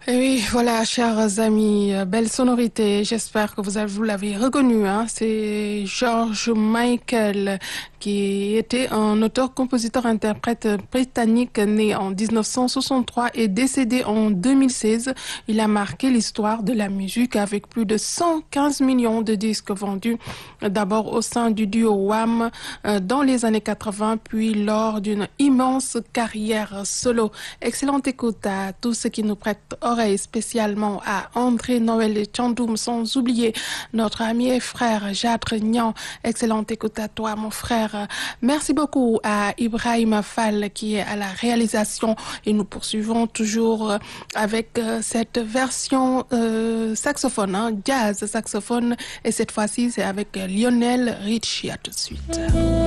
Et oui, voilà, chers amis, belle sonorité. J'espère que vous l'avez reconnu. Hein. C'est George Michael, qui était un auteur-compositeur-interprète britannique né en 1963 et décédé en 2016. Il a marqué l'histoire de la musique avec plus de 115 millions de disques vendus. D'abord au sein du duo Wham dans les années 80, puis lors d'une immense carrière solo. Excellente écoute à tous ceux qui nous prêtent oreille, spécialement à André Noël Tchandoum, sans oublier notre ami et frère Jadre Nian. Excellente écoute à toi, mon frère. Merci beaucoup à Ibrahim Fall qui est à la réalisation et nous poursuivons toujours avec cette version saxophone, hein, jazz saxophone, et cette fois-ci c'est avec Lionel Richie. À tout de suite.